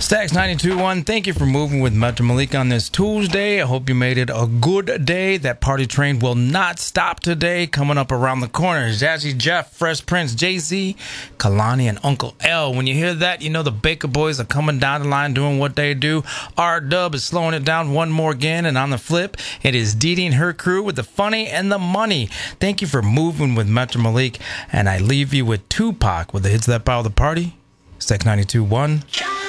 Stacks 92.1, thank you for moving with Metro Malik on this Tuesday. I hope you made it a good day. That party train will not stop today. Coming up around the corner is Jazzy Jeff, Fresh Prince, Jay-Z, Kalani, and Uncle L. When you hear that, you know the Baker Boys are coming down the line doing what they do. R-Dub is slowing it down one more again, and on the flip, it is Dee Dee and her crew with the funny and the money. Thank you for moving with Metro Malik, and I leave you with Tupac with the hits that power the party. Stacks 92.1.